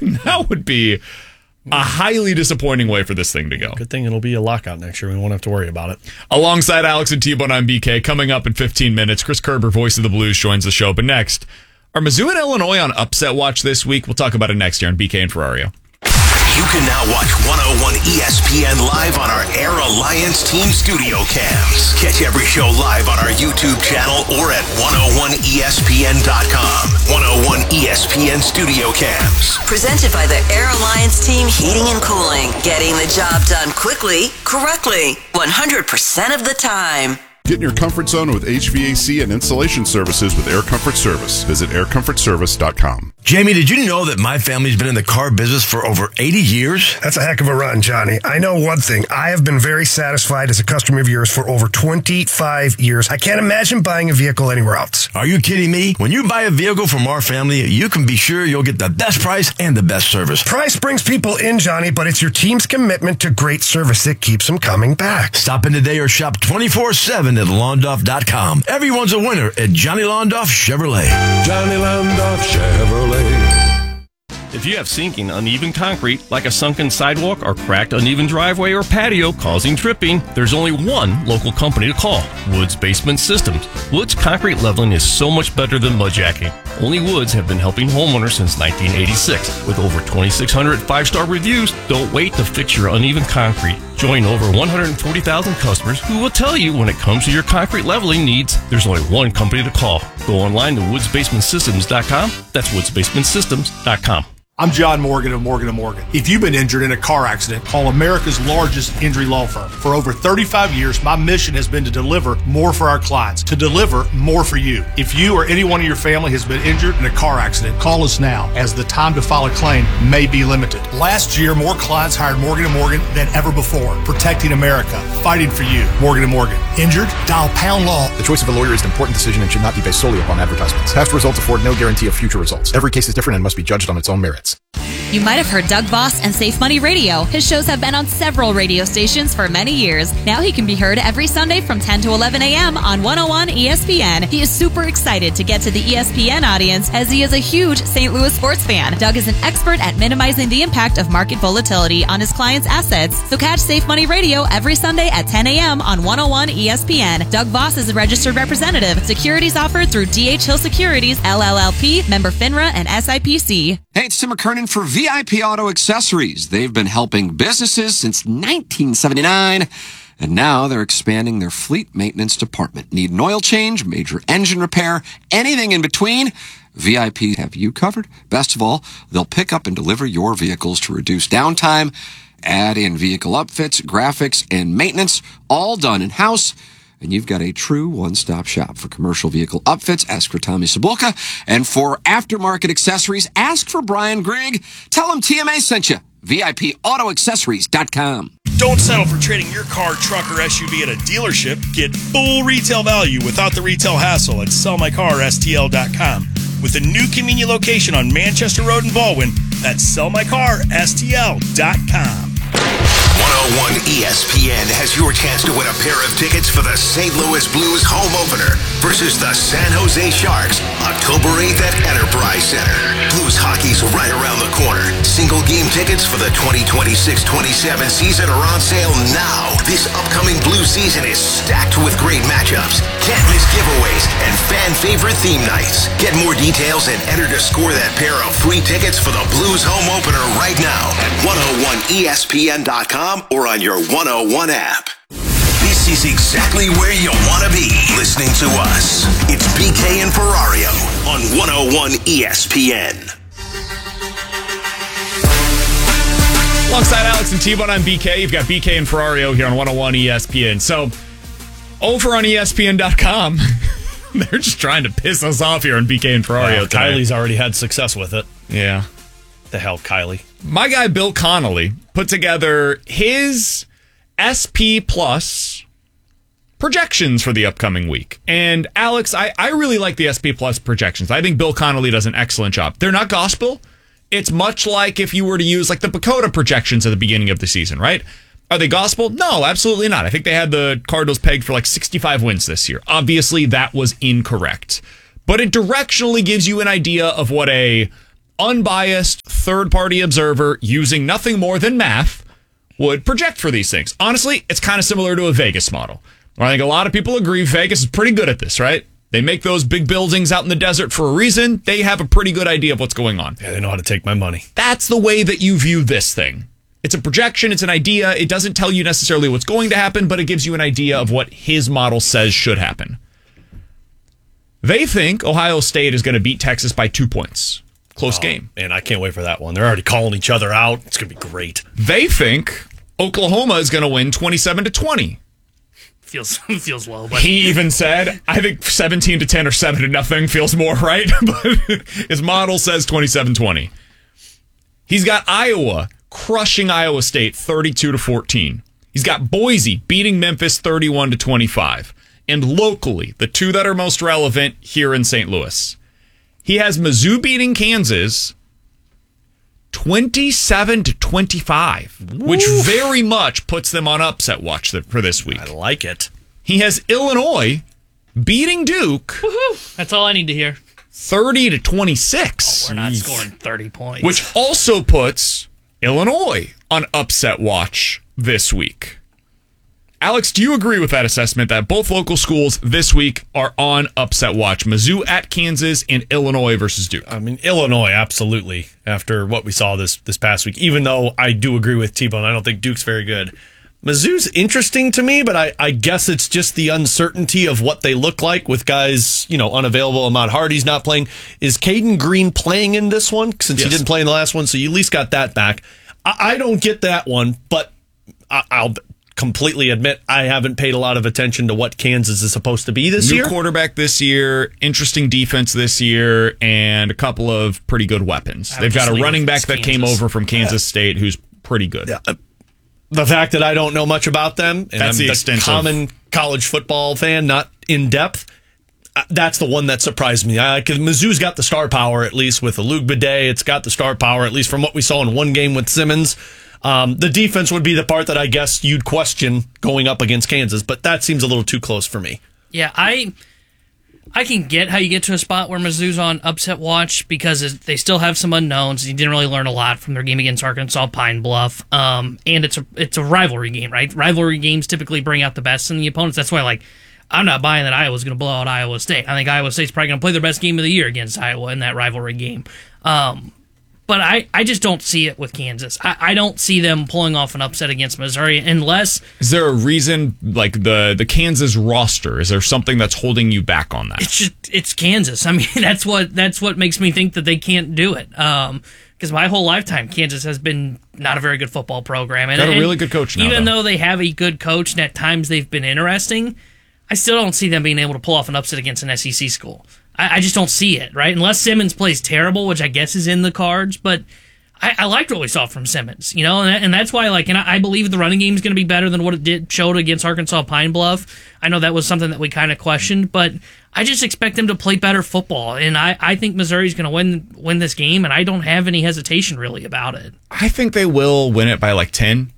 That would be a highly disappointing way for this thing to go. Good thing it'll be a lockout next year. We won't have to worry about it. Alongside Alex and T-Bone, I'm BK. Coming up in 15 minutes, Chris Kerber, voice of the Blues, joins the show. But next, are Mizzou and Illinois on upset watch this week? We'll talk about it next year on BK and Ferrario. You can now watch 101 ESPN live on our Air Alliance Team Studio Cams. Catch every show live on our YouTube channel or at 101ESPN.com. 101 ESPN Studio Cams. Presented by the Air Alliance Team Heating and Cooling. Getting the job done quickly, correctly, 100% of the time. Get in your comfort zone with HVAC and installation services with Air Comfort Service. Visit aircomfortservice.com. Jamie, did you know that my family's been in the car business for over 80 years? That's a heck of a run, Johnny. I know one thing. I have been very satisfied as a customer of yours for over 25 years. I can't imagine buying a vehicle anywhere else. Are you kidding me? When you buy a vehicle from our family, you can be sure you'll get the best price and the best service. Price brings people in, Johnny, but it's your team's commitment to great service that keeps them coming back. Stop in today or shop 24/7 at Londoff.com. Everyone's a winner at Johnny Londoff Chevrolet. Johnny Londoff Chevrolet. If you have sinking, uneven concrete, like a sunken sidewalk or cracked, uneven driveway or patio causing tripping, there's only one local company to call, Woods Basement Systems. Woods concrete leveling is so much better than mudjacking. Only Woods have been helping homeowners since 1986. With over 2,600 five-star reviews, don't wait to fix your uneven concrete. Join over 140,000 customers who will tell you when it comes to your concrete leveling needs, there's only one company to call. Go online to woodsbasementsystems.com. That's woodsbasementsystems.com. I'm John Morgan of Morgan & Morgan. If you've been injured in a car accident, call America's largest injury law firm. For over 35 years, my mission has been to deliver more for our clients, to deliver more for you. If you or anyone in your family has been injured in a car accident, call us now, as the time to file a claim may be limited. Last year, more clients hired Morgan & Morgan than ever before, protecting America, fighting for you. Morgan & Morgan. Injured? Dial pound law. The choice of a lawyer is an important decision and should not be based solely upon advertisements. Past results afford no guarantee of future results. Every case is different and must be judged on its own merits. You might have heard Doug Voss and Safe Money Radio. His shows have been on several radio stations for many years. Now he can be heard every Sunday from 10 to 11 a.m. on 101 ESPN. He is super excited to get to the ESPN audience as he is a huge St. Louis sports fan. Doug is an expert at minimizing the impact of market volatility on his clients' assets. So catch Safe Money Radio every Sunday at 10 a.m. on 101 ESPN. Doug Voss is a registered representative. Securities offered through D.H. Hill Securities, LLLP, member FINRA and SIPC. Hey, it's Tim McKernan for VIP Auto Accessories. They've been helping businesses since 1979, and now they're expanding their fleet maintenance department. Need an oil change, major engine repair, anything in between? VIP have you covered. Best of all, they'll pick up and deliver your vehicles to reduce downtime, add in vehicle upfits, graphics, and maintenance, all done in-house. And you've got a true one-stop shop for commercial vehicle upfits. Ask for Tommy Cibulka. And for aftermarket accessories, ask for Brian Grigg. Tell him TMA sent you. VIPAutoaccessories.com. Don't settle for trading your car, truck, or SUV at a dealership. Get full retail value without the retail hassle at sellmycarstl.com. With a new convenient location on Manchester Road in Baldwin, that's sellmycarstl.com. 101 ESPN has your chance to win a pair of tickets for the St. Louis Blues home opener versus the San Jose Sharks, October 8th at Enterprise Center. Blues hockey's right around the corner. Single game tickets for the 2026-27 season are on sale now. This upcoming Blues season is stacked with great matchups, can't miss giveaways, and fan favorite theme nights. Get more details and enter to score that pair of free tickets for the Blues home opener right now at 101ESPN.com or on your 101 app. This is exactly where you want to be listening to us. It's BK and Ferrario on 101 ESPN. Alongside Alex and T-Bone, I'm BK. You've got BK and Ferrario here on 101 ESPN. So, over on ESPN.com, they're just trying to piss us off here on BK and Ferrario today. Kylie's already had success with it. Yeah. The hell, Kylie. My guy, Bill Connolly, put together his SP Plus projections for the upcoming week. And Alex, I really like the SP Plus projections. I think Bill Connolly does an excellent job. They're not gospel. It's much like if you were to use like the Pacoda projections at the beginning of the season, right? Are they gospel? No, absolutely not. I think they had the Cardinals pegged for like 65 wins this year. Obviously, that was incorrect. But it directionally gives you an idea of what a unbiased, third-party observer using nothing more than math would project for these things. Honestly, it's kind of similar to a Vegas model. I think a lot of people agree Vegas is pretty good at this, right? They make those big buildings out in the desert for a reason. They have a pretty good idea of what's going on. Yeah, they know how to take my money. That's the way that you view this thing. It's a projection. It's an idea. It doesn't tell you necessarily what's going to happen, but it gives you an idea of what his model says should happen. They think Ohio State is going to beat Texas by 2 points. Close game. Man, I can't wait for that one. They're already calling each other out. It's going to be great. They think Oklahoma is going to win 27-20. Feels low. But he even said, I think 17-10 or 7-0 feels more right. But his model says 27-20. He's got Iowa crushing Iowa State 32-14. He's got Boise beating Memphis 31-25. And locally, the two that are most relevant here in St. Louis, he has Mizzou beating Kansas 27-25, which very much puts them on upset watch for this week. I like it. He has Illinois beating Duke. Woohoo! That's all I need to hear. 30-26. We're not scoring 30 points. Which also puts Illinois on upset watch this week. Alex, do you agree with that assessment that both local schools this week are on upset watch? Mizzou at Kansas and Illinois versus Duke. I mean, Illinois, absolutely, after what we saw this past week, even though I do agree with T-Bone. I don't think Duke's very good. Mizzou's interesting to me, but I guess it's just the uncertainty of what they look like with guys, unavailable. Ahmad Hardy's not playing. Is Caden Green playing in this one? Since he didn't play in the last one, so you at least got that back. I don't get that one, but I'll completely admit I haven't paid a lot of attention to what Kansas is supposed to be this year. New quarterback this year, interesting defense this year, and a couple of pretty good weapons. They've got a running back that came over from Kansas State who's pretty good. Yeah. The fact that I don't know much about them, and that's I'm the common college football fan, not in depth, that's the one that surprised me. Because Mizzou's got the star power, at least with Alug Bidet. It's got the star power, at least from what we saw in one game with Simmons. The defense would be the part that I guess you'd question going up against Kansas, but that seems a little too close for me. Yeah, I can get how you get to a spot where Mizzou's on upset watch because they still have some unknowns. You didn't really learn a lot from their game against Arkansas Pine Bluff, and it's a rivalry game, right? Rivalry games typically bring out the best in the opponents. That's why, I'm not buying that Iowa's going to blow out Iowa State. I think Iowa State's probably going to play their best game of the year against Iowa in that rivalry game. But I just don't see it with Kansas. I don't see them pulling off an upset against Missouri unless... Is there a reason, the Kansas roster, is there something that's holding you back on that? It's Kansas. I mean, that's what makes me think that they can't do it. Because my whole lifetime, Kansas has been not a very good football program. Got a really good coach now, even though they have a good coach and at times they've been interesting, I still don't see them being able to pull off an upset against an SEC school. I just don't see it, right? Unless Simmons plays terrible, which I guess is in the cards, but I liked what we saw from Simmons, and that's why, I believe the running game is going to be better than what it showed against Arkansas Pine Bluff. I know that was something that we kind of questioned, but I just expect them to play better football, and I think Missouri's going to win this game, and I don't have any hesitation really about it. I think they will win it by 10.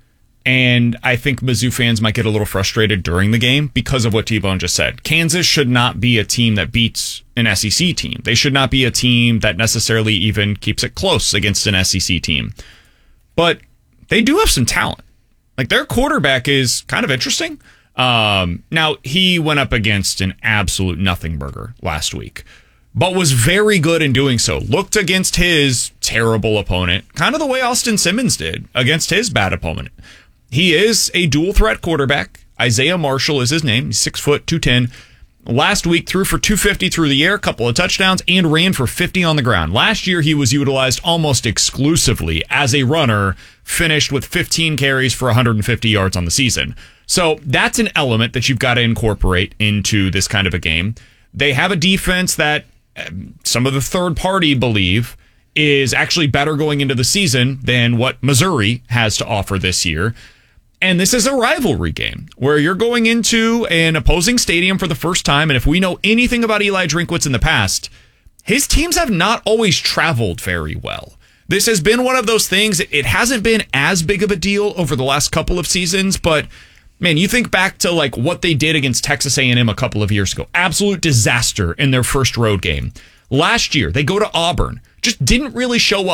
And I think Mizzou fans might get a little frustrated during the game because of what T-Bone just said. Kansas should not be a team that beats an SEC team. They should not be a team that necessarily even keeps it close against an SEC team. But they do have some talent. Their quarterback is kind of interesting. Now, he went up against an absolute nothing burger last week, but was very good in doing so. Looked against his terrible opponent, kind of the way Austin Simmons did against his bad opponent. He is a dual threat quarterback. Isaiah Marshall is his name. He's 6 foot, 210. Last week threw for 250 through the air, a couple of touchdowns, and ran for 50 on the ground. Last year he was utilized almost exclusively as a runner, finished with 15 carries for 150 yards on the season. So that's an element that you've got to incorporate into this kind of a game. They have a defense that some of the third party believe is actually better going into the season than what Missouri has to offer this year. And this is a rivalry game where you're going into an opposing stadium for the first time. And if we know anything about Eli Drinkwitz in the past, his teams have not always traveled very well. This has been one of those things. It hasn't been as big of a deal over the last couple of seasons, but man, you think back to what they did against Texas A&M a couple of years ago. Absolute disaster in their first road game. Last year, they go to Auburn. Just didn't really show up.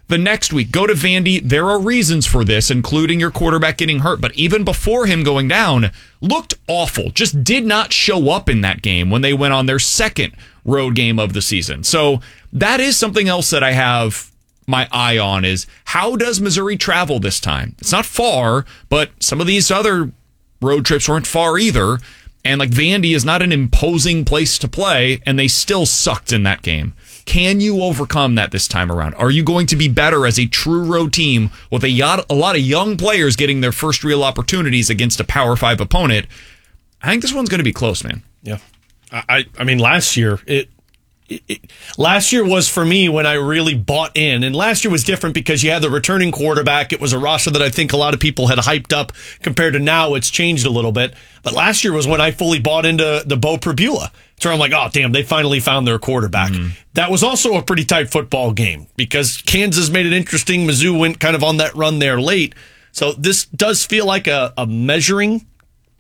The next week, go to Vandy. There are reasons for this, including your quarterback getting hurt. But even before him going down, looked awful. Just did not show up in that game when they went on their second road game of the season. So that is something else that I have my eye on, is how does Missouri travel this time? It's not far, but some of these other road trips weren't far either. And like Vandy is not an imposing place to play, and they still sucked in that game. Can you overcome that this time around? Are you going to be better as a true road team with a lot of young players getting their first real opportunities against a Power 5 opponent? I think this one's going to be close, man. Yeah. I mean, last year was for me when I really bought in, and last year was different because you had the returning quarterback. It was a roster that I think a lot of people had hyped up compared to now. It's changed a little bit, but last year was when I fully bought into the Bo Pribula. So I'm like, oh damn, they finally found their quarterback. That was also a pretty tight football game because Kansas made it interesting. Mizzou went kind of on that run there late. So this does feel like a measuring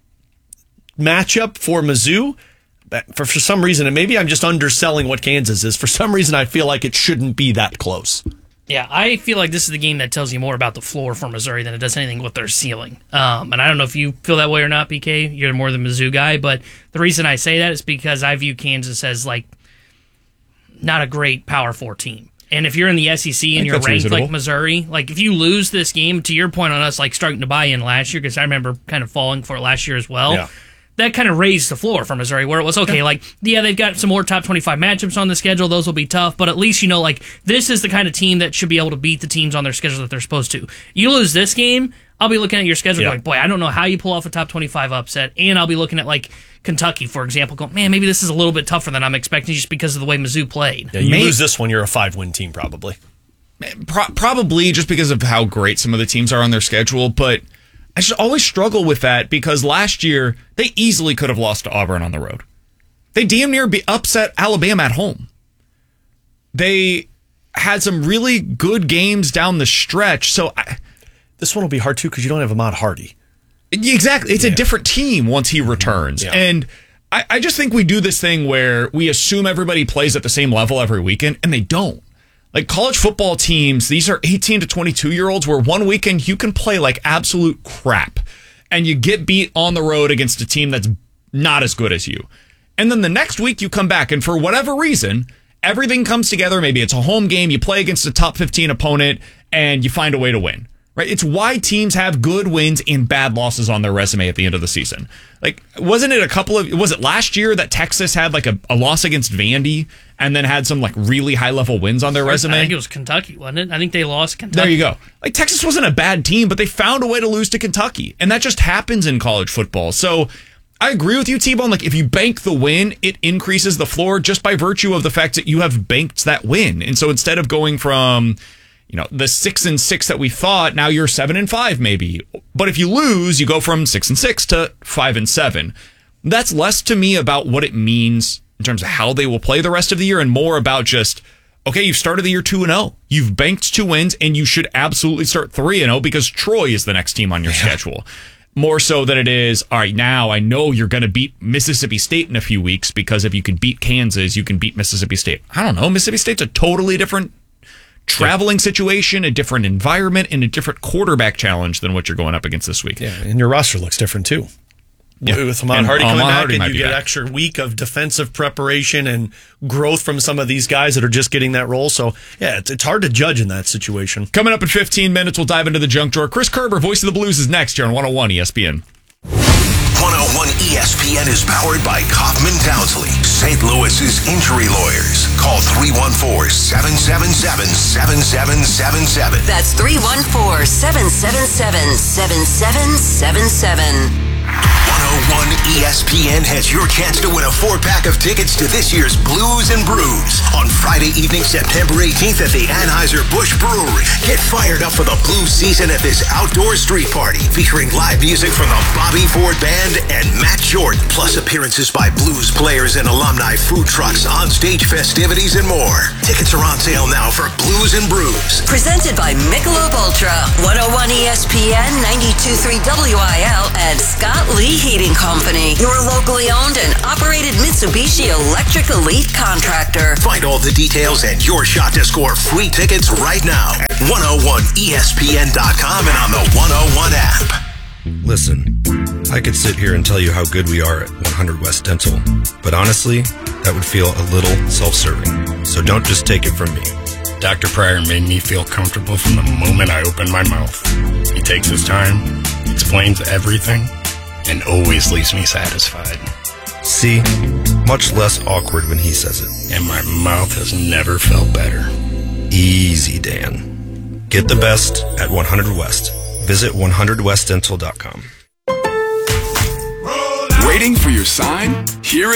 matchup for Mizzou. For some reason, and maybe I'm just underselling what Kansas is, for some reason I feel like it shouldn't be that close. Yeah, I feel like this is the game that tells you more about the floor for Missouri than it does anything with their ceiling. And I don't know if you feel that way or not, BK. You're more the Mizzou guy, but the reason I say that is because I view Kansas as like not a great Power 4 team. And if you're in the SEC and you're ranked reasonable. like Missouri, like if you lose this game, to your point on us like starting to buy in last year, because I remember kind of falling for it last year as well. Yeah. That kind of raised the floor for Missouri, where it was, okay, like, yeah, they've got some more top 25 matchups on the schedule. Those will be tough, but at least you know, like, this is the kind of team that should be able to beat the teams on their schedule that they're supposed to. You lose this game, I'll be looking at your schedule going, boy, I don't know how you pull off a top 25 upset, and I'll be looking at, like, Kentucky, for example, going, man, maybe this is a little bit tougher than I'm expecting just because of the way Mizzou played. Yeah, you lose this one, you're a 5-win team, probably. Probably just because of how great some of the teams are on their schedule, but I just always struggle with that because last year they easily could have lost to Auburn on the road. They damn near upset Alabama at home. They had some really good games down the stretch. So this one will be hard too because you don't have Ahmad Hardy. Exactly. It's a different team once he returns. Yeah. And I just think we do this thing where we assume everybody plays at the same level every weekend, and they don't. Like college football teams, these are 18 to 22-year-olds where one weekend you can play like absolute crap and you get beat on the road against a team that's not as good as you. And then the next week you come back and for whatever reason, everything comes together. Maybe it's a home game. You play against a top 15 opponent and you find a way to win. Right? It's why teams have good wins and bad losses on their resume at the end of the season. Like, wasn't it was it last year that Texas had like a loss against Vandy and then had some like really high level wins on their resume? I think it was Kentucky, wasn't it? I think they lost Kentucky. There you go. Like, Texas wasn't a bad team, but they found a way to lose to Kentucky. And that just happens in college football. So I agree with you, T-Bone. Like, if you bank the win, it increases the floor just by virtue of the fact that you have banked that win. And so instead of going from the 6-6 that we thought, now you're 7-5 maybe. But if you lose, you go from 6-6 to 5-7. That's less to me about what it means in terms of how they will play the rest of the year and more about just, okay, you've started the year 2-0. You've banked 2 wins and you should absolutely start 3-0 because Troy is the next team on your schedule. More so than it is, all right, now I know you're going to beat Mississippi State in a few weeks because if you can beat Kansas, you can beat Mississippi State. I don't know. Mississippi State's a totally different traveling situation, a different environment, and a different quarterback challenge than what you're going up against this week. Yeah, and your roster looks different too. Yeah. With Ahmad Hardy coming back, and you get an extra week of defensive preparation and growth from some of these guys that are just getting that role. So, yeah, it's hard to judge in that situation. Coming up in 15 minutes, we'll dive into the junk drawer. Chris Kerber, Voice of the Blues, is next here on 101 ESPN. 101 ESPN is powered by Kaufman Townsley, St. Louis's injury lawyers. Call 314-777-7777. That's 314-777-7777. 101 ESPN has your chance to win a 4-pack of tickets to this year's Blues and Brews on Friday evening, September 18th at the Anheuser-Busch Brewery. Get fired up for the Blues season at this outdoor street party featuring live music from the Bobby Ford Band and Matt Jordan, plus appearances by Blues players and alumni, food trucks, onstage festivities, and more. Tickets are on sale now for Blues and Brews. Presented by Michelob Ultra, 101 ESPN, 92.3 WIL, and Scott Lee Heating Company, your locally owned and operated Mitsubishi electric elite contractor. Find all the details and your shot to score free tickets right now at 101ESPN.com and on the 101 app. Listen, I could sit here and tell you how good we are at 100 West Dental, but honestly, that would feel a little self-serving. So don't just take it from me. Dr. Pryor made me feel comfortable from the moment I opened my mouth. He takes his time, explains everything, and always leaves me satisfied. See? Much less awkward when he says it. And my mouth has never felt better. Easy, Dan. Get the best at 100 West. Visit 100westdental.com. Waiting for your sign? Here it